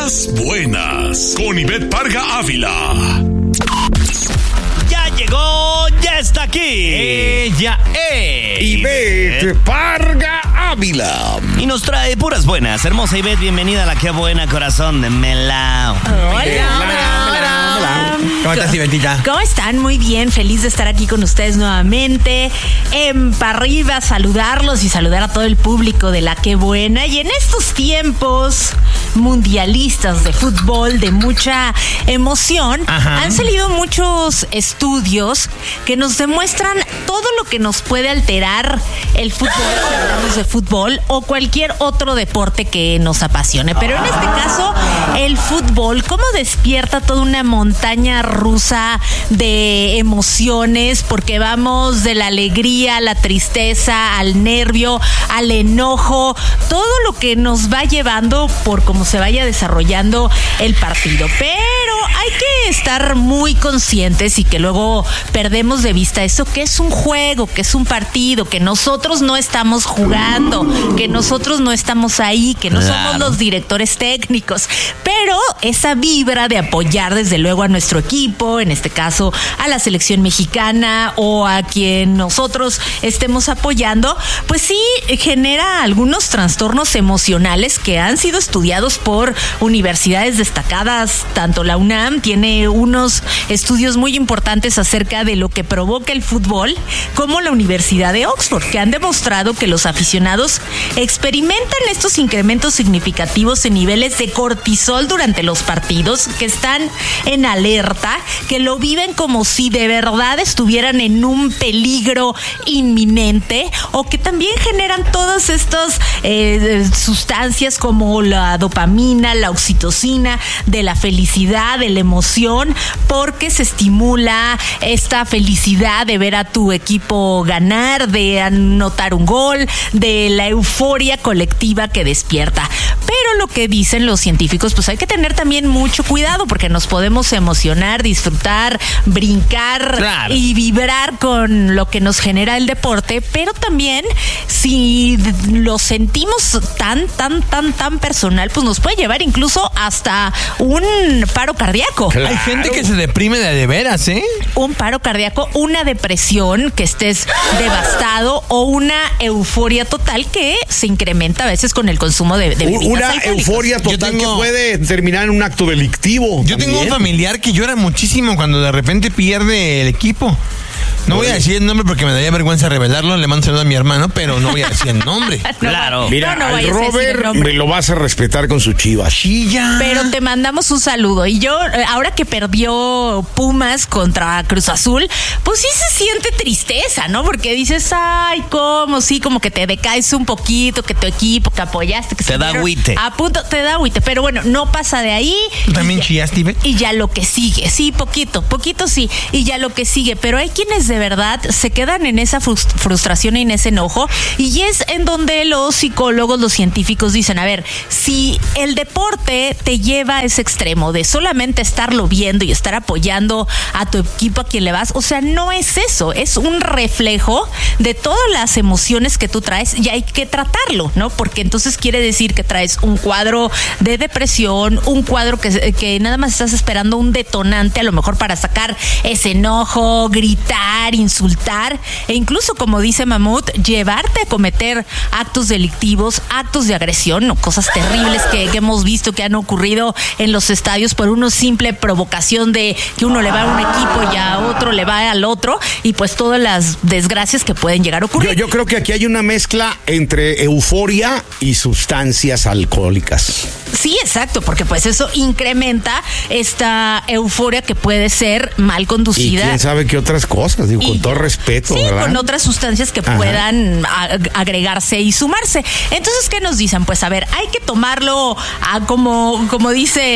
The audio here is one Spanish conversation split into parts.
Puras buenas con Ivette Parga Ávila. Ya llegó, ya está aquí. Ella es Ivette Parga Ávila. Y nos trae puras buenas. Hermosa Ivette, bienvenida a la Qué Buena Corazón de Melao. Hola. ¿Cómo estás, Ivetita? ¿Cómo están? Muy bien, feliz de estar aquí con ustedes nuevamente. Para arriba, saludarlos y saludar a todo el público de la Qué Buena. Y en estos tiempos mundialistas de fútbol, de mucha emoción, han salido muchos estudios que nos demuestran todo lo que nos puede alterar el fútbol, si hablamos de fútbol, o cualquier otro deporte que nos apasione. Pero en este caso, el fútbol, cómo despierta toda una montaña rusa de emociones, porque vamos de la alegría a la tristeza, al nervio, al enojo, todo lo que nos va llevando por cómo se vaya desarrollando el partido. Pero hay que estar muy conscientes y que luego perdemos de vista eso, que es un juego, que es un partido, que nosotros no estamos jugando, que nosotros no estamos ahí, que no somos los directores técnicos, pero esa vibra de apoyar desde luego a nuestro equipo, en este caso a la selección mexicana o a quien nosotros estemos apoyando, pues sí genera algunos trastornos emocionales que han sido estudiados por universidades destacadas. Tanto la UNAM tiene unos estudios muy importantes acerca de lo que provoca el fútbol, como la Universidad de Oxford, que han demostrado que los aficionados experimentan estos incrementos significativos en niveles de cortisol durante los partidos, que están en alerta, que lo viven como si de verdad estuvieran en un peligro inminente, o que también generan todas estas sustancias como la dopamina, la oxitocina, de la felicidad, de la emoción, porque se estimula esta felicidad de ver a tu equipo ganar, de anotar un gol, de la euforia colectiva que despierta. Pero lo que dicen los científicos, pues hay que tener también mucho cuidado, porque nos podemos emocionar, disfrutar, brincar y vibrar con lo que nos genera el deporte, pero también si lo sentimos tan personal, pues nos puede llevar incluso hasta un paro cardíaco. Claro. Hay gente que se deprime de veras, ¿eh? Un paro cardíaco, una depresión, que estés devastado, o una euforia total que se incrementa a veces con el consumo de bebidas una alcohólicas. Euforia total que puede terminar en un acto delictivo. Yo tengo un familiar que llora muchísimo cuando de repente pierde el equipo. No voy a decir el nombre porque me daría vergüenza revelarlo. Le mando saludo a mi hermano, pero no voy a decir el nombre. Claro. Mira, al Robert me lo vas a respetar con su Chivas. Sí, ya. Pero te mandamos un saludo. Y yo, ahora que perdió Pumas contra Cruz Azul, pues sí se siente tristeza, ¿no? Porque dices, ay, cómo, sí, como que te decaes un poquito, que tu equipo, que apoyaste, que te da agüite. A punto, te da agüite. Pero bueno, no pasa de ahí. ¿Tú también chillaste, Ivette? Y ya lo que sigue, sí, poquito sí. Y ya lo que sigue. Pero hay quienes de verdad se quedan en esa frustración y en ese enojo, y es en donde los psicólogos, los científicos dicen, a ver, si el deporte te lleva a ese extremo de solamente estarlo viendo y estar apoyando a tu equipo a quien le vas, o sea, no es eso, es un reflejo de todas las emociones que tú traes y hay que tratarlo, ¿no? Porque entonces quiere decir que traes un cuadro de depresión, un cuadro que nada más estás esperando un detonante a lo mejor para sacar ese enojo, gritar, insultar, e incluso, como dice Mamut, llevarte a cometer actos delictivos, actos de agresión, o cosas terribles que hemos visto que han ocurrido en los estadios por una simple provocación de que uno le va a un equipo y a otro le va al otro, y pues todas las desgracias que pueden llegar a ocurrir. Yo creo que aquí hay una mezcla entre euforia y sustancias alcohólicas. Sí, exacto, porque pues eso incrementa esta euforia que puede ser mal conducida. Y quién sabe qué otras cosas, digo, con todo respeto, sí, ¿verdad? con otras sustancias que puedan agregarse y sumarse. Entonces, ¿qué nos dicen? Pues a ver, hay que tomarlo como dice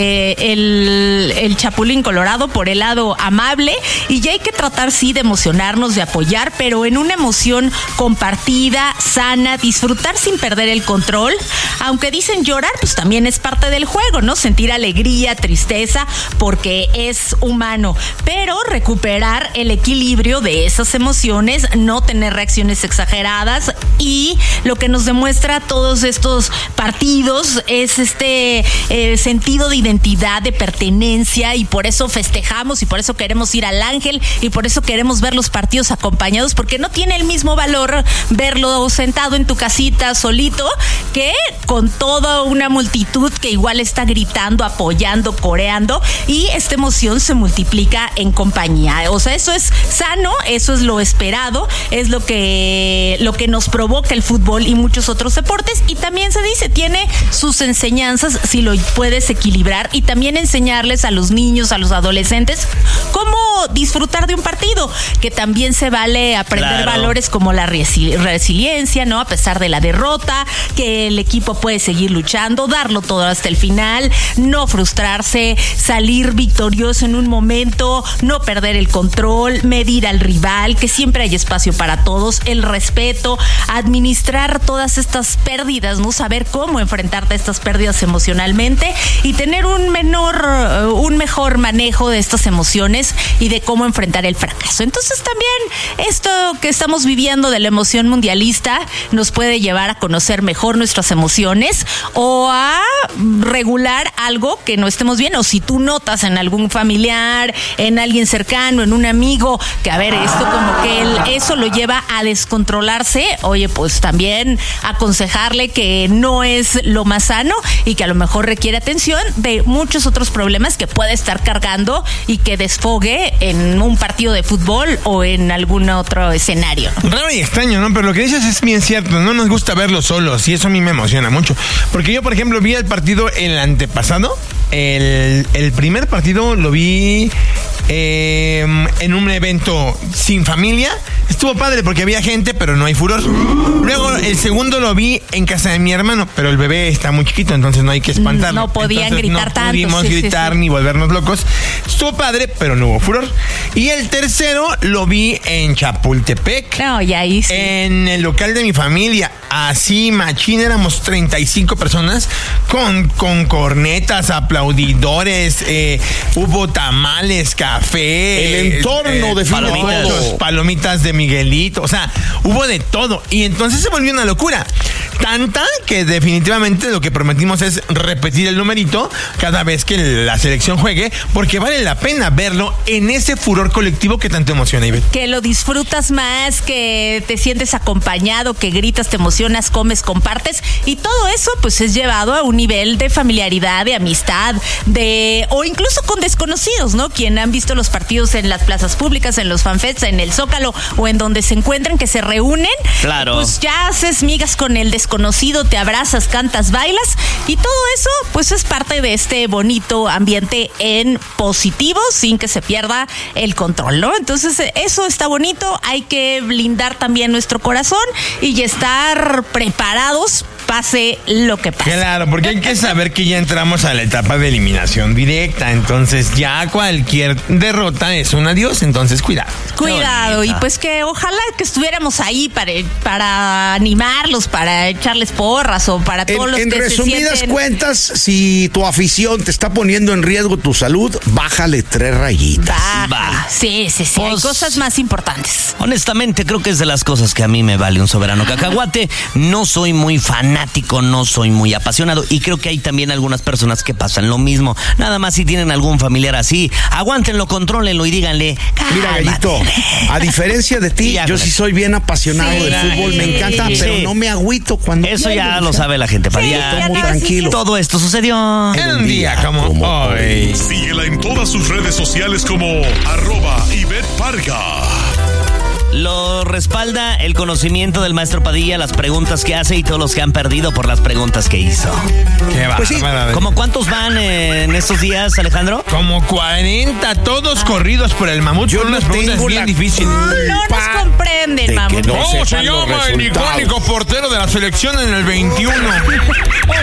el Chapulín Colorado, por el lado amable, y ya hay que tratar, sí, de emocionarnos, de apoyar, pero en una emoción compartida, sana, disfrutar sin perder el control. Aunque dicen llorar, pues también es parte del juego, ¿no? Sentir alegría, tristeza, porque es humano, pero recuperar el equilibrio de esas emociones, no tener reacciones exageradas, y lo que nos demuestra todos estos partidos es sentido de identidad, de pertenencia, y por eso festejamos y por eso queremos ir al Ángel y por eso queremos ver los partidos acompañados, porque no tiene el mismo valor verlo sentado en tu casita solito que con toda una multitud que igual está gritando, apoyando, coreando, y esta emoción se multiplica en compañía. O sea, eso es sano, eso es lo esperado, es lo que nos provoca el fútbol y muchos otros deportes. Y también se dice, tiene sus enseñanzas si lo puedes equilibrar, y también enseñarles a los niños, a los adolescentes, cómo disfrutar de un partido, que también se vale aprender valores como la resiliencia, ¿no? A pesar de la derrota, que el equipo puede seguir luchando, darlo todo hasta el final, no frustrarse, salir victorioso en un momento, no perder el control, medir al rival, que siempre hay espacio para todos, el respeto, administrar todas estas pérdidas, ¿no? Saber cómo enfrentarte a estas pérdidas emocionalmente y tener un mejor manejo de estas emociones y de cómo enfrentar el fracaso. Entonces también esto que estamos viviendo de la emoción mundialista nos puede llevar a conocer mejor nuestras emociones o a regular algo que no estemos bien, o si tú notas en algún familiar, en alguien cercano, en un amigo, que a ver, esto como que eso lo lleva a descontrolarse, oye, pues también aconsejarle que no es lo más sano y que a lo mejor requiere atención de muchos otros problemas que puede estar cargando y que desfogue en un partido de fútbol o en algún otro escenario. Raro y extraño, ¿no? Pero lo que dices es bien cierto. No nos gusta verlo solos y eso a mí me emociona mucho. Porque yo, por ejemplo, vi el partido el antepasado. El primer partido lo vi en un evento sin familia. Estuvo padre porque había gente, pero no hay furor. Luego el segundo lo vi en casa de mi hermano, pero el bebé está muy chiquito, entonces no hay que espantarlo. No podían gritar tanto. No pudimos gritar ni volvernos locos. Estuvo padre, pero no hubo furor. Y el tercero lo vi en Chapultepec. No, y ahí sí. En el local de mi familia. Así, machín, éramos 35 personas con cornetas, aplaudidores, hubo tamales, café. El entorno de palomitas de Miguelito, o sea, hubo de todo. Y entonces se volvió una locura. Tanta que definitivamente lo que prometimos es repetir el numerito cada vez que la selección juegue, porque vale la pena verlo en ese furor colectivo que tanto emociona, Ivette. Que lo disfrutas más, que te sientes acompañado, que gritas, te emocionas, comes, compartes, y todo eso pues es llevado a un nivel de familiaridad, de amistad, o incluso con desconocidos, ¿no? Quien han visto los partidos en las plazas públicas, en los fanfests, en el Zócalo o en donde se encuentran, que se reúnen, claro, pues ya haces migas con el desconocido, te abrazas, cantas, bailas, y todo eso pues es parte de este bonito ambiente en positivo, sin que se pierda el control, ¿no? Entonces eso está bonito, hay que blindar también nuestro corazón y estar preparados pase lo que pase. Claro, porque hay que saber que ya entramos a la etapa de eliminación directa, entonces ya cualquier derrota es un adiós, entonces cuidado. Cuidado, y pues que ojalá que estuviéramos ahí para animarlos, para echarles porras o para todos los que se sienten. En resumidas cuentas, si tu afición te está poniendo en riesgo tu salud, bájale 3 rayitas. Baja. Sí. Pues, hay cosas más importantes. Honestamente, creo que es de las cosas que a mí me vale un soberano cacahuate. No soy muy fanático, no soy muy apasionado, y creo que hay también algunas personas que pasan lo mismo. Nada más si tienen algún familiar así, aguántenlo, contrólenlo y díganle, mira, Gallito, a diferencia de ti, yo sí soy bien apasionado del fútbol, me encanta, pero no me agüito cuando eso ya lo sabe la gente, para ya muy tranquilo. Todo esto sucedió en un día como hoy. Síguela en todas sus redes sociales como @Ivette Parga. Lo respalda el conocimiento del maestro Padilla, las preguntas que hace y todos los que han perdido por las preguntas que hizo. Qué Pues sí. ¿Cómo cuántos van en estos días, Alejandro? Como 40, todos corridos por el mamut. Yo Son no unas preguntas tengo bien la difíciles. No nos comprenden, mamut. no ¿Cómo se sepan los llama el resultados? icónico portero de la selección en el 21?